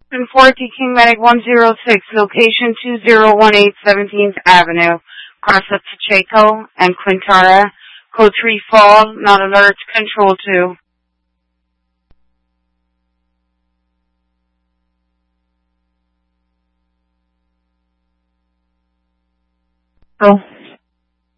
And 4 King Medic 106, location 2018 17th Avenue, cross up Pacheco and Quintara, code 3 Fall, not alert, control 2. Oh.